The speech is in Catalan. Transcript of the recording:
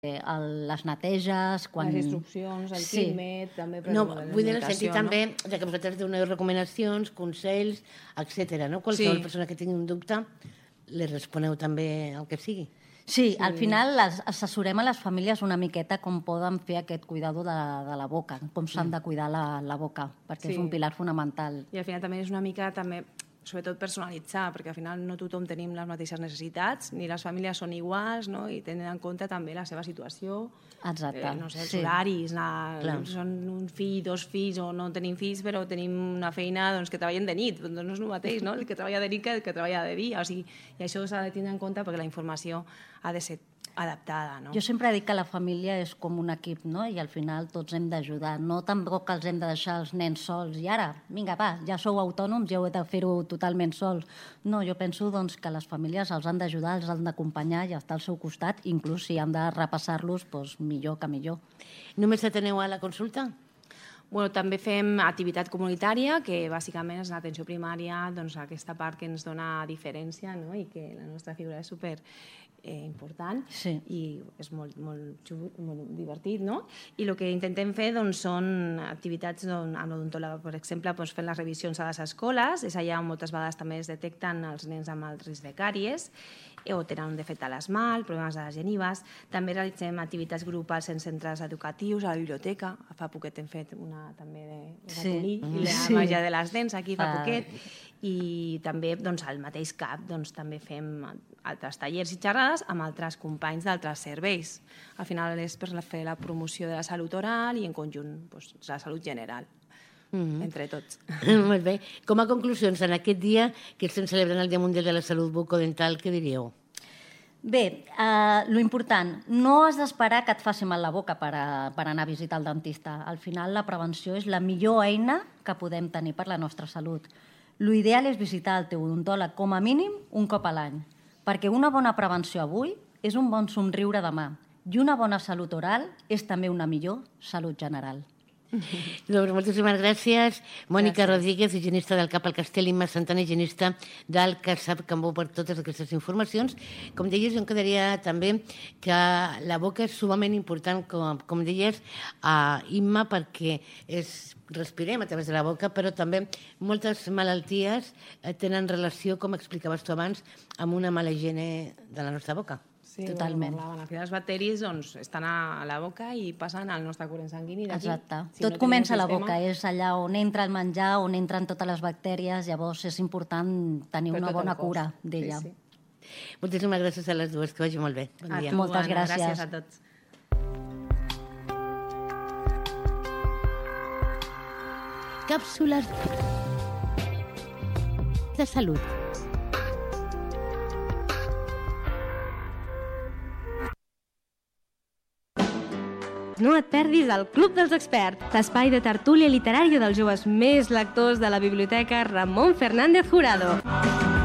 les neteges... Les instruccions, el Quimet... No, vull dir en el sentit també que vosaltres doneu recomanacions, consells, etc. Qualsevol persona que tingui un dubte, li responeu també el que sigui. Sí, al final assessorem a les famílies una miqueta com poden fer aquest cuidado de la boca, com s'han de cuidar la boca, perquè és un pilar fonamental. I al final també és una mica, sobretot personalitzar, perquè al final no tothom tenim les mateixes necessitats, ni les famílies són iguals, i tenen en compte també la seva situació, els horaris, són un fill, 2 fills, o no tenim fills, però tenim una feina que treballen de nit, doncs no és el mateix, el que treballa de nit que el que treballa de dia, i això s'ha de tenir en compte perquè la informació ha de ser adaptada. Jo sempre dic que la família és com un equip, i al final tots hem d'ajudar. No tampoc que els hem de deixar els nens sols i ara, vinga, va, ja sou autònoms, ja heu de fer-ho totalment sols. No, jo penso que les famílies els han d'ajudar, els han d'acompanyar i estar al seu costat, inclús si han de repassar-los, millor que millor. Només ateneu a la consulta? També fem activitat comunitària, que bàsicament és l'atenció primària, aquesta part que ens dona diferència i que la nostra figura és super important i és molt divertit. I el que intentem fer són activitats amb l'odontòleg, per exemple, fent les revisions a les escoles, és allà on moltes vegades també es detecten els nens amb el risc de càries o tenen un defecte a l'esmalt, problemes de les genives. També realitzem activitats grupals en centres educatius, a la biblioteca. Fa poquet hem fet una també de ratolí i la màgia de les dents aquí fa poquet. I també al mateix CAP també fem altres tallers i xerrades amb altres companys d'altres serveis. Al final és per fer la promoció de la salut oral i en conjunt la salut general, entre tots. Molt bé. Com a conclusions, en aquest dia que estem celebrant el Dia Mundial de la Salut Bucodental, què diríeu? Bé, lo important, no has d'esperar que et faci mal la boca per anar a visitar el dentista. Al final la prevenció és la millor eina que podem tenir per la nostra salut. L'ideal és visitar el teu odontòleg com a mínim un cop a l'any, perquè una bona prevenció avui és un bon somriure demà i una bona salut oral és també una millor salut general. Doncs moltíssimes gràcies. Mònica Rodríguez, higienista del CAP al Castell, Imma Santana, higienista del CASAP Cambó, per totes aquestes informacions. Com deies, jo em quedaria també que la boca és sumament important, com deies, Imma, perquè respirem a través de la boca, però també moltes malalties tenen relació, com explicaves tu abans, amb una mala higiene de la nostra boca. Sí, totalment. Els bacteris estan a la boca i passen al nostre corrent sanguini d'aquí. Exacte. Tot comença a la boca, és allà on entra el menjar, on entren totes les bactèries, llavors és important tenir una bona cura d'ella. Moltíssimes gràcies a les dues, que vagi molt bé. Bon dia. Moltes gràcies. Gràcies a tots. Càpsules de salut. No et perdis el Club dels Experts, l'espai de tertúlia literària dels joves més lectors de la Biblioteca Ramon Fernández Jurado.